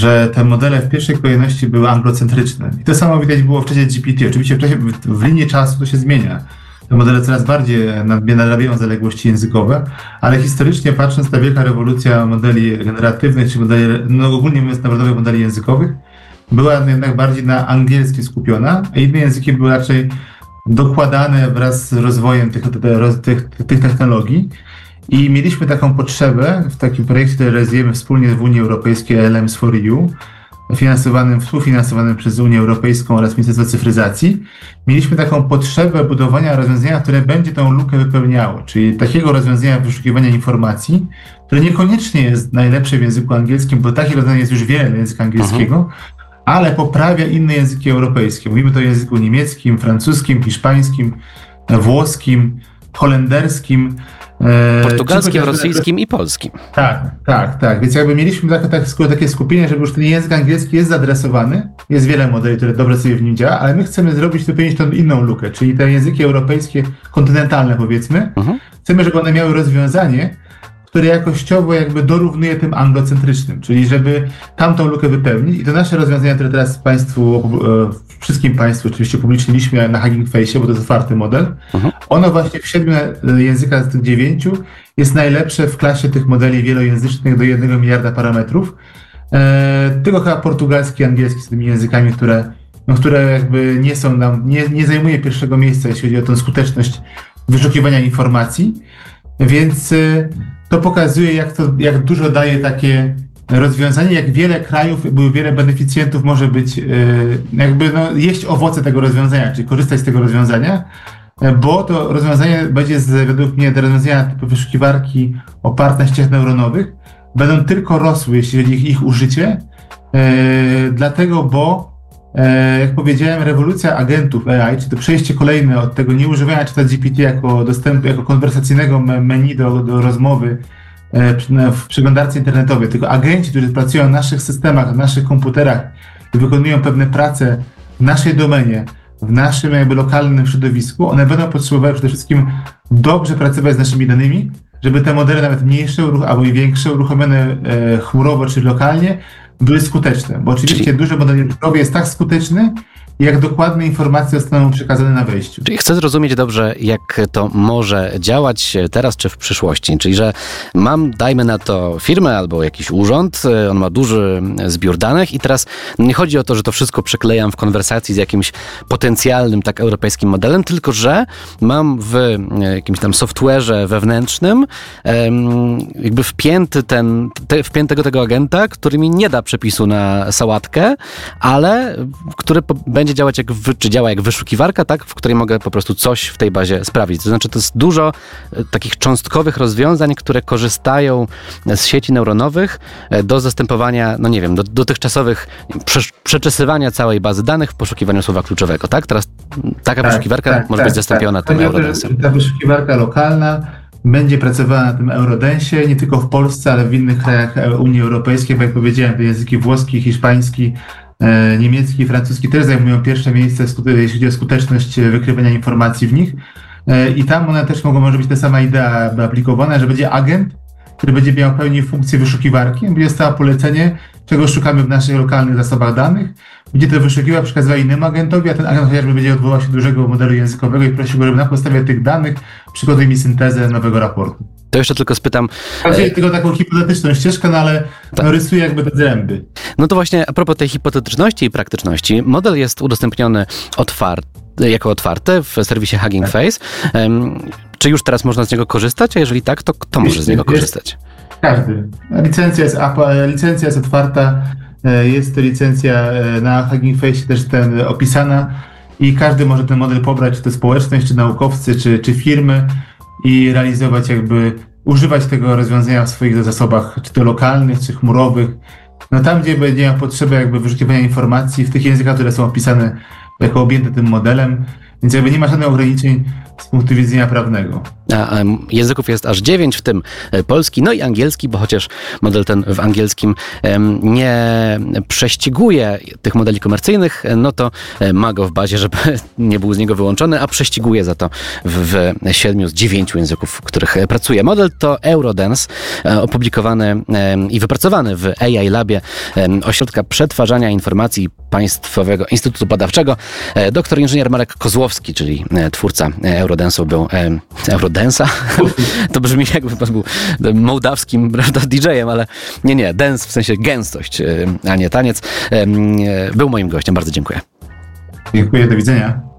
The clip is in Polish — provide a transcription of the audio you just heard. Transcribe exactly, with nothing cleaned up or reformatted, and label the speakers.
Speaker 1: że te modele w pierwszej kolejności były anglocentryczne. I to samo widać było w czasie G P T. Oczywiście w, czasie, w, w linii czasu to się zmienia. Te modele coraz bardziej nadrabiają zaległości językowe, ale historycznie patrząc, ta wielka rewolucja modeli generatywnych, czy modeli, no ogólnie mówiąc narodowych modeli językowych, była jednak bardziej na angielskim skupiona, a inne języki były raczej dokładane wraz z rozwojem tych, tych, tych technologii. I mieliśmy taką potrzebę w takim projekcie, który realizujemy wspólnie w Unii Europejskiej L M S for E U, finansowanym, współfinansowanym przez Unię Europejską oraz Ministerstwo Cyfryzacji. Mieliśmy taką potrzebę budowania rozwiązania, które będzie tą lukę wypełniało, czyli takiego rozwiązania wyszukiwania informacji, które niekoniecznie jest najlepsze w języku angielskim, bo takich rozwiązań jest już wiele języka angielskiego, mhm. ale poprawia inne języki europejskie. Mówimy to o języku niemieckim, francuskim, hiszpańskim, włoskim, holenderskim,
Speaker 2: portugalskim, e, rosyjskim i polskim.
Speaker 1: Tak, tak, tak. Więc jakby mieliśmy tak, tak, takie skupienie, żeby już ten język angielski jest zaadresowany, jest wiele modeli, które dobrze sobie w nim działa, ale my chcemy zrobić, wypełnić tą inną lukę, czyli te języki europejskie, kontynentalne powiedzmy. Mhm. Chcemy, żeby one miały rozwiązanie, które jakościowo jakby dorównuje tym anglocentrycznym, czyli żeby tamtą lukę wypełnić. I to nasze rozwiązania, które teraz Państwu, wszystkim Państwu oczywiście publiczniliśmy na Hugging Face, bo to jest otwarty model, mhm. ono właśnie w siedmiu językach z tych dziewięciu jest najlepsze w klasie tych modeli wielojęzycznych do jednego miliarda parametrów. E, tylko chyba portugalski i angielski z tymi językami, które, no, które jakby nie są nam, nie, nie zajmuje pierwszego miejsca, jeśli chodzi o tę skuteczność wyszukiwania informacji. Więc to pokazuje, jak, to, jak dużo daje takie rozwiązanie, jak wiele krajów, wiele beneficjentów może być, jakby no, jeść owoce tego rozwiązania, czyli korzystać z tego rozwiązania, bo to rozwiązanie będzie z, według mnie te rozwiązania typu wyszukiwarki oparte na sieciach neuronowych będą tylko rosły, jeśli chodzi o ich, ich użycie, dlatego, bo jak powiedziałem, rewolucja agentów A I, czy to przejście kolejne od tego nieużywania ChatGPT jako dostępu, jako konwersacyjnego menu do, do rozmowy w przeglądarce internetowej, tylko agenci, którzy pracują w naszych systemach, w naszych komputerach i wykonują pewne prace w naszej domenie, w naszym jakby lokalnym środowisku, one będą potrzebowały przede wszystkim dobrze pracować z naszymi danymi, żeby te modele nawet mniejsze albo i większe, uruchomione chmurowo czy lokalnie, były skuteczne, bo oczywiście Czyli... duży model językowy jest tak skuteczny, jak dokładne informacje zostaną przekazane na wejściu.
Speaker 2: Czyli chcę zrozumieć dobrze, jak to może działać teraz czy w przyszłości. Czyli, że mam, dajmy na to, firmę albo jakiś urząd, on ma duży zbiór danych i teraz nie chodzi o to, że to wszystko przyklejam w konwersacji z jakimś potencjalnym, tak europejskim modelem, tylko że mam w jakimś tam software'ze wewnętrznym jakby wpięty ten, te, wpiętego tego agenta, który mi nie da przepisu na sałatkę, ale który będzie będzie działać jak, czy działa jak wyszukiwarka, tak, w której mogę po prostu coś w tej bazie sprawdzić. To znaczy, to jest dużo takich cząstkowych rozwiązań, które korzystają z sieci neuronowych do zastępowania, no nie wiem, do dotychczasowych prze, przeczesywania całej bazy danych w poszukiwaniu słowa kluczowego, tak? Teraz taka tak, wyszukiwarka tak, może tak, być zastąpiona tak. tym Eurodensem.
Speaker 1: Ta wyszukiwarka lokalna będzie pracowała na tym Eurodensie, nie tylko w Polsce, ale w innych krajach Unii Europejskiej, bo jak powiedziałem, te języki włoski, hiszpański, niemiecki i francuski też zajmują pierwsze miejsce, jeśli chodzi o skuteczność wykrywania informacji w nich. I tam ona też mogła, może być ta sama idea aplikowana, że będzie agent, który będzie miał pełni funkcję wyszukiwarki, będzie stało polecenie, czego szukamy w naszych lokalnych zasobach danych, będzie to wyszukiwał, przekazywał innemu agentowi, a ten agent chociażby będzie odwołał się do dużego modelu językowego i prosił go, żeby na podstawie tych danych przygotuj mi syntezę nowego raportu.
Speaker 2: To jeszcze tylko spytam...
Speaker 1: Znaczy, tylko taką hipotetyczną ścieżkę, no ale tak. no, rysuję jakby te zęby.
Speaker 2: No to właśnie a propos tej hipotetyczności i praktyczności, model jest udostępniony otwarty, jako otwarty w serwisie Hugging Face. Um, czy już teraz można z niego korzystać? A jeżeli tak, to kto może z niego korzystać?
Speaker 1: Każdy. Licencja jest, licencja jest otwarta, jest to licencja na Hugging Face też ten opisana i każdy może ten model pobrać, czy to społeczność, czy naukowcy, czy, czy firmy i realizować jakby, używać tego rozwiązania w swoich zasobach, czy to lokalnych, czy chmurowych. No tam, gdzie będzie miał potrzebę jakby wyszukiwania informacji w tych językach, które są opisane jako objęte tym modelem, więc jakby nie ma żadnych ograniczeń z punktu widzenia prawnego.
Speaker 2: A języków jest aż dziewięć, w tym polski, no i angielski, bo chociaż model ten w angielskim nie prześciguje tych modeli komercyjnych, no to ma go w bazie, żeby nie był z niego wyłączony, a prześciguje za to w siedmiu z dziewięciu języków, w których pracuje. Model to Eurodance, opublikowany i wypracowany w A I Labie Ośrodka Przetwarzania Informacji Państwowego Instytutu Badawczego. Doktor inżynier Marek Kozłowski, czyli twórca Eurodance'u, był Eurodance'a. To brzmi jakby pan był mołdawskim, prawda, D J-em, ale nie, nie, dance w sensie gęstość, a nie taniec. Był moim gościem. Bardzo dziękuję.
Speaker 1: Dziękuję, do widzenia.